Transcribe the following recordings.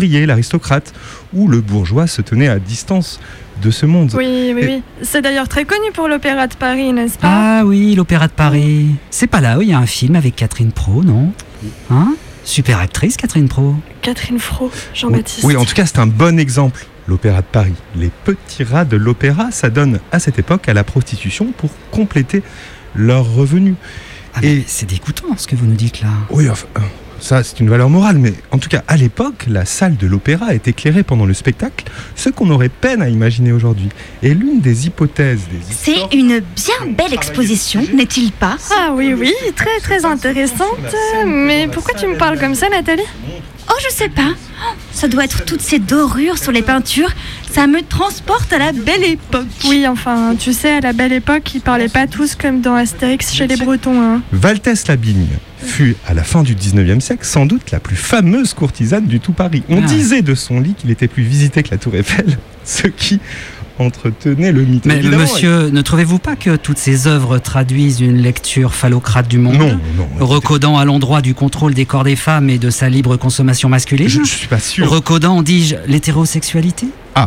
l'aristocrate, où le bourgeois se tenait à distance de ce monde. Oui. C'est d'ailleurs très connu pour l'Opéra de Paris, n'est-ce pas ? Ah oui, l'Opéra de Paris. C'est pas là où il y a un film avec Catherine Pro, non ? Hein ? Super actrice, Catherine Pro. Catherine Fro, Jean-Baptiste. Oui, en tout cas, c'est un bon exemple, l'Opéra de Paris. Les petits rats de l'opéra s'adonnent à cette époque à la prostitution pour compléter leurs revenus. Et c'est dégoûtant ce que vous nous dites là. Oui, enfin, ça c'est une valeur morale, mais en tout cas, à l'époque, la salle de l'opéra est éclairée pendant le spectacle, ce qu'on aurait peine à imaginer aujourd'hui. Et l'une des hypothèses des C'est une bien belle exposition, n'est-il pas ? Ah oui, très très intéressante. Mais pourquoi tu me parles comme ça, Nathalie ? Oh, je sais pas. Ça doit être toutes ces dorures sur les peintures. Ça me transporte à la belle époque. Oui, enfin, tu sais, à la belle époque, ils parlaient pas tous comme dans Astérix chez les Bretons, hein. Valtès Labigne fut, à la fin du 19e siècle, sans doute la plus fameuse courtisane du tout Paris. On disait de son lit qu'il était plus visité que la Tour Eiffel, ce qui entretenait le mythe. Mais monsieur, ne trouvez-vous pas que toutes ces œuvres traduisent une lecture phallocrate du monde ? Non. Recodant à l'endroit du contrôle des corps des femmes et de sa libre consommation masculine ? Je suis pas sûr. Recodant, dis-je, l'hétérosexualité ?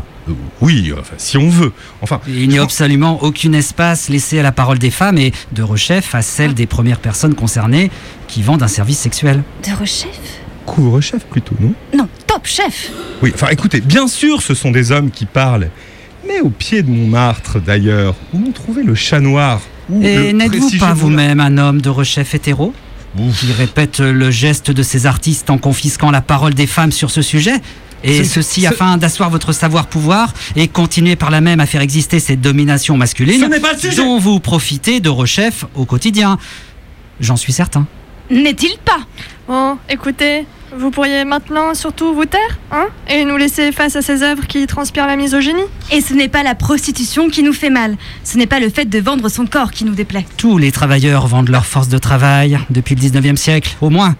Oui, enfin, si on veut. Enfin, il n'y a absolument aucun espace laissé à la parole des femmes et de rechef à celle des premières personnes concernées qui vendent un service sexuel. De rechef ? Couvre-chef plutôt, non ? Non, top chef. Oui, enfin écoutez, bien sûr ce sont des hommes qui parlent, mais au pied de Montmartre d'ailleurs, où l'on trouvait le chat noir. Et n'êtes-vous pas vous-même un homme de rechef hétéro ? Qui répète le geste de ces artistes en confisquant la parole des femmes sur ce sujet ? Et ceci afin d'asseoir votre savoir-pouvoir et continuer par là même à faire exister cette domination masculine dont vous profitez de rechef au quotidien. J'en suis certain. N'est-il pas ? Bon, écoutez, vous pourriez maintenant surtout vous taire, hein ? Et nous laisser face à ces œuvres qui transpirent la misogynie ? Et ce n'est pas la prostitution qui nous fait mal. Ce n'est pas le fait de vendre son corps qui nous déplaît. Tous les travailleurs vendent leur force de travail depuis le 19e siècle, au moins.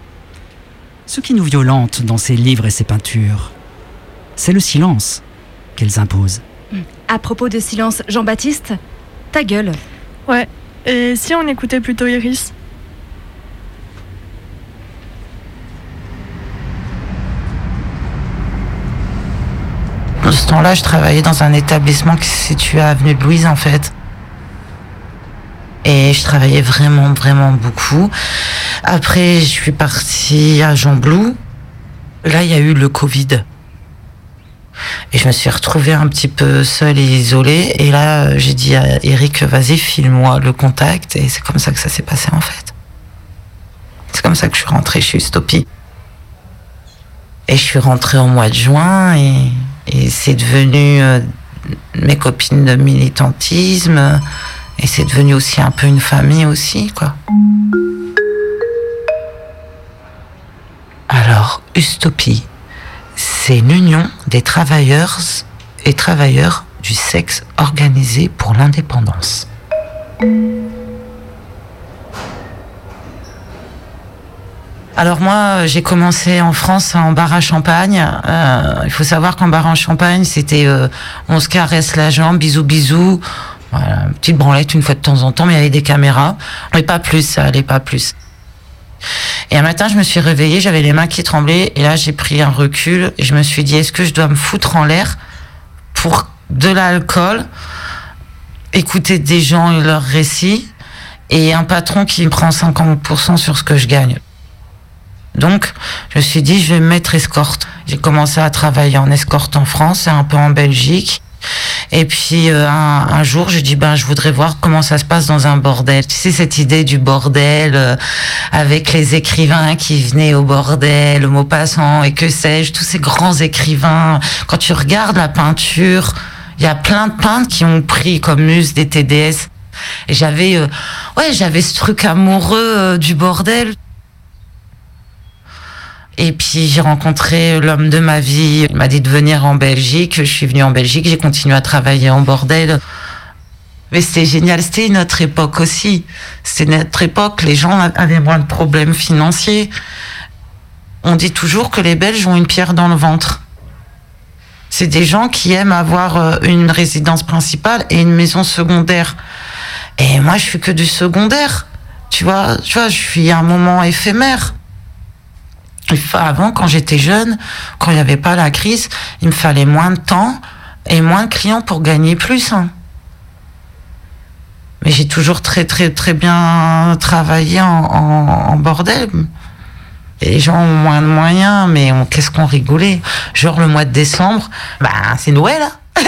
Ce qui nous violente dans ces livres et ces peintures, c'est le silence qu'elles imposent. À propos de silence, Jean-Baptiste, ta gueule. Ouais, et si on écoutait plutôt Iris ? À ce temps-là, je travaillais dans un établissement qui se situait à Avenue de Louise, en fait. Et je travaillais vraiment beaucoup. Après, je suis partie à Jean-Blou. Là, il y a eu le Covid. Et je me suis retrouvée un petit peu seule et isolée. Et là, j'ai dit à Eric, vas-y, file-moi le contact. Et c'est comme ça que ça s'est passé, en fait. C'est comme ça que je suis rentrée chez Ustopie. Et je suis rentrée au mois de juin et c'est devenu mes copines de militantisme. Et c'est devenu aussi un peu une famille aussi, quoi. Alors, Ustopie, c'est l'union des travailleurs et travailleurs du sexe organisé pour l'indépendance. Alors moi, j'ai commencé en France en bar à champagne. Il faut savoir qu'en bar à champagne, c'était on se caresse la jambe, bisous bisous. Voilà, petite branlette une fois de temps en temps, mais il y avait des caméras. Mais pas plus, ça allait pas plus. Et un matin, je me suis réveillée, j'avais les mains qui tremblaient, et là, j'ai pris un recul, et je me suis dit, est-ce que je dois me foutre en l'air pour de l'alcool, écouter des gens et leurs récits, et un patron qui me prend 50% sur ce que je gagne. Donc, je me suis dit, je vais me mettre escorte. J'ai commencé à travailler en escorte en France et un peu en Belgique. Et puis un jour, je dis je voudrais voir comment ça se passe dans un bordel. Tu sais, cette idée du bordel avec les écrivains qui venaient au bordel, Maupassant et que sais-je, tous ces grands écrivains. Quand tu regardes la peinture, il y a plein de peintres qui ont pris comme muse des TDS. Et j'avais ce truc amoureux du bordel. Et puis j'ai rencontré l'homme de ma vie, il m'a dit de venir en Belgique, je suis venue en Belgique, j'ai continué à travailler en bordel. Mais c'était génial, c'était une autre époque aussi. C'était notre époque, les gens avaient moins de problèmes financiers. On dit toujours que les Belges ont une pierre dans le ventre. C'est des gens qui aiment avoir une résidence principale et une maison secondaire. Et moi, je suis que du secondaire. Tu vois, je suis un moment éphémère. Avant, quand j'étais jeune, quand il n'y avait pas la crise, il me fallait moins de temps et moins de clients pour gagner plus. Hein. Mais j'ai toujours très très très bien travaillé en bordel. Et les gens ont moins de moyens, mais qu'est-ce qu'on rigolait. Genre le mois de décembre, c'est Noël.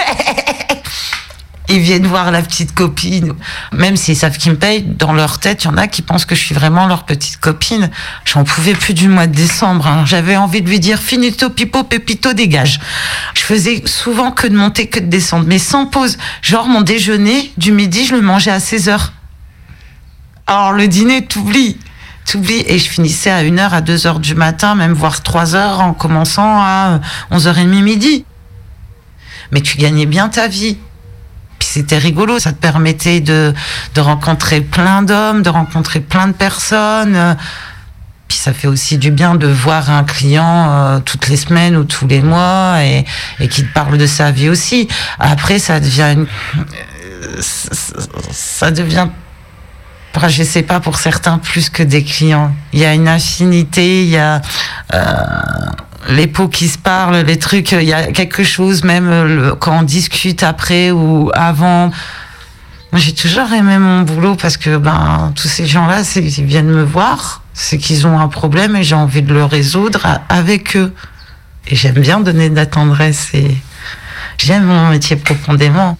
Ils viennent voir la petite copine. Même s'ils savent qu'ils me payent, dans leur tête, il y en a qui pensent que je suis vraiment leur petite copine. J'en pouvais plus du mois de décembre. Hein. J'avais envie de lui dire « Finito, pipo, pépito, dégage ». Je faisais souvent que de monter, que de descendre, mais sans pause. Genre mon déjeuner, du midi, je le mangeais à 16h. Alors le dîner, t'oublies. Et je finissais à 1h, à 2h du matin, même voire 3h, en commençant à 11h30 midi. Mais tu gagnais bien ta vie. Puis c'était rigolo, ça te permettait de rencontrer plein d'hommes, de rencontrer plein de personnes. Puis ça fait aussi du bien de voir un client toutes les semaines ou tous les mois et qui te parle de sa vie aussi. Après, ça devient je sais pas, pour certains plus que des clients. Il y a une affinité, il y a les pots qui se parlent, les trucs, il y a quelque chose même quand on discute après ou avant. Moi, j'ai toujours aimé mon boulot parce que tous ces gens-là, ils viennent me voir, c'est qu'ils ont un problème et j'ai envie de le résoudre avec eux. Et j'aime bien donner de la tendresse et j'aime mon métier profondément.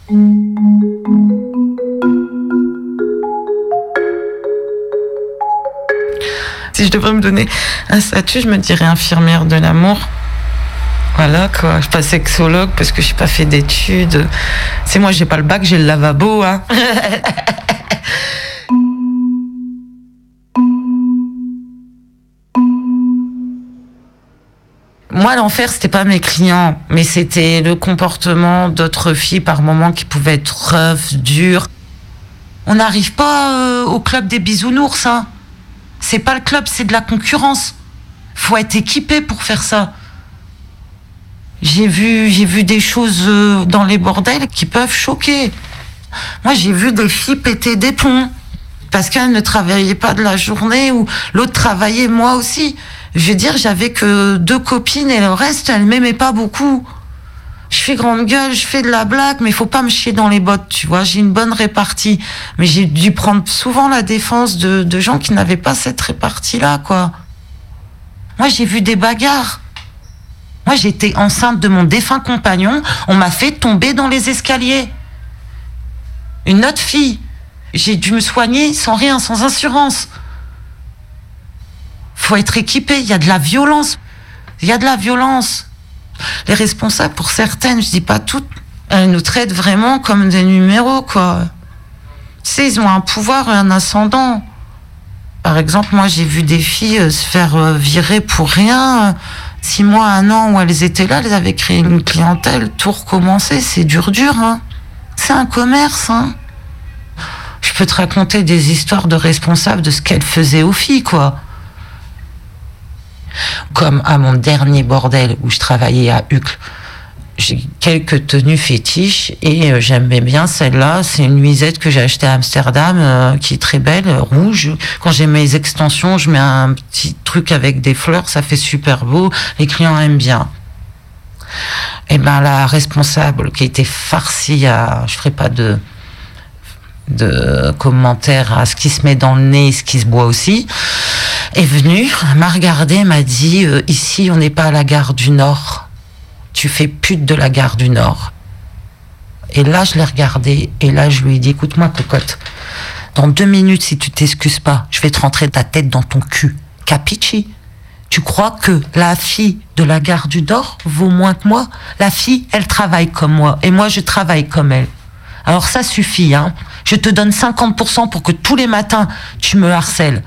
Si je devrais me donner un statut, je me dirais infirmière de l'amour. Voilà, quoi. Je suis pas sexologue parce que je n'ai pas fait d'études. C'est moi, j'ai pas le bac, j'ai le lavabo, hein. Moi, l'enfer, c'était pas mes clients, mais c'était le comportement d'autres filles par moments qui pouvaient être rough, dur. On n'arrive pas au club des bisounours, hein. C'est pas le club, c'est de la concurrence. Faut être équipé pour faire ça. J'ai vu des choses dans les bordels qui peuvent choquer. Moi, j'ai vu des filles péter des plombs parce qu'elles ne travaillaient pas de la journée ou l'autre travaillait, moi aussi. Je veux dire, j'avais que 2 copines et le reste, elles m'aimaient pas beaucoup. Je fais grande gueule, je fais de la blague, mais faut pas me chier dans les bottes, tu vois. J'ai une bonne répartie. Mais j'ai dû prendre souvent la défense de gens qui n'avaient pas cette répartie-là, quoi. Moi, j'ai vu des bagarres. Moi, j'étais enceinte de mon défunt compagnon. On m'a fait tomber dans les escaliers. Une autre fille. J'ai dû me soigner sans rien, sans assurance. Faut être équipé. Il y a de la violence. Les responsables, pour certaines, je dis pas toutes, elles nous traitent vraiment comme des numéros, quoi. Tu sais, ils ont un pouvoir et un ascendant. Par exemple, moi, j'ai vu des filles se faire virer pour rien. 6 mois, 1 an où elles étaient là, elles avaient créé une clientèle, tout recommencer, c'est dur, hein. C'est un commerce, hein. Je peux te raconter des histoires de responsables de ce qu'elles faisaient aux filles, quoi. Comme à mon dernier bordel où je travaillais à Uccle, j'ai quelques tenues fétiches et j'aimais bien celle-là. C'est une nuisette que j'ai achetée à Amsterdam qui est très belle, rouge. Quand j'ai mes extensions, je mets un petit truc avec des fleurs, ça fait super beau. Les clients aiment bien. Et la responsable qui était farcie je ferai pas de commentaires à ce qui se met dans le nez et ce qui se boit aussi, est venue, m'a regardé, m'a dit ici on n'est pas à la gare du Nord, tu fais pute de la gare du Nord. Et là je l'ai regardé et là je lui ai dit écoute-moi cocotte, dans 2 minutes si tu t'excuses pas, je vais te rentrer ta tête dans ton cul, capichi? Tu crois que la fille de la gare du Nord vaut moins que moi? La fille, elle travaille comme moi et moi je travaille comme elle. Alors ça suffit, hein. Je te donne 50% pour que tous les matins, tu me harcèles.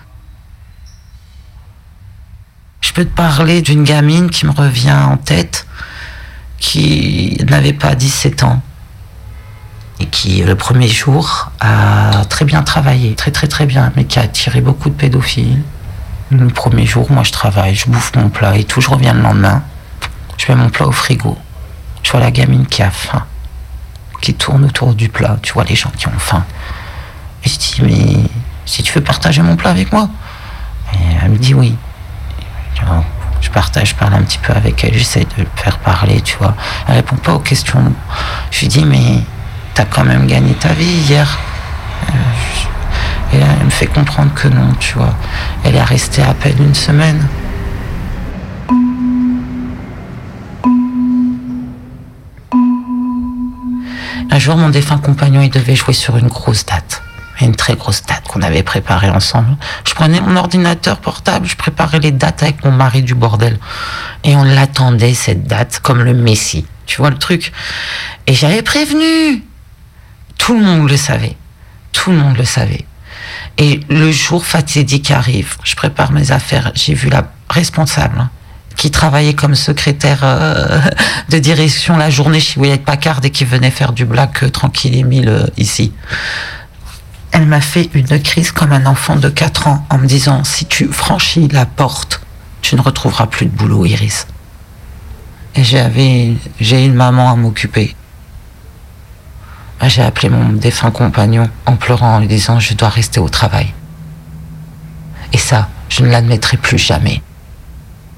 Je peux te parler d'une gamine qui me revient en tête, qui n'avait pas 17 ans, et qui, le premier jour, a très bien travaillé, très très très bien, mais qui a attiré beaucoup de pédophiles. Le premier jour, moi je travaille, je bouffe mon plat et tout, je reviens le lendemain, je mets mon plat au frigo, je vois la gamine qui a faim, qui tourne autour du plat, tu vois les gens qui ont faim. Et je dis, mais si tu veux partager mon plat avec moi? Et elle me dit oui. Je je parle un petit peu avec elle, j'essaie de le faire parler, tu vois. Elle répond pas aux questions. Je lui dis, mais t'as quand même gagné ta vie hier. Et là, elle me fait comprendre que non, tu vois. Elle est restée à peine une semaine. Un jour, mon défunt compagnon, il devait jouer sur une grosse date. Une très grosse date qu'on avait préparée ensemble. Je prenais mon ordinateur portable, je préparais les dates avec mon mari du bordel. Et on l'attendait, cette date, comme le Messie. Tu vois le truc? Et j'avais prévenu. Tout le monde le savait. Tout le monde le savait. Et le jour fatidique arrive. Je prépare mes affaires. J'ai vu la responsable, qui travaillait comme secrétaire de direction la journée chez Hewlett Packard et qui venait faire du black tranquille et mille ici. Elle m'a fait une crise comme un enfant de 4 ans en me disant, si tu franchis la porte, tu ne retrouveras plus de boulot, Iris. Et j'ai une maman à m'occuper. J'ai appelé mon défunt compagnon en pleurant, en lui disant, je dois rester au travail. Et ça, je ne l'admettrai plus jamais.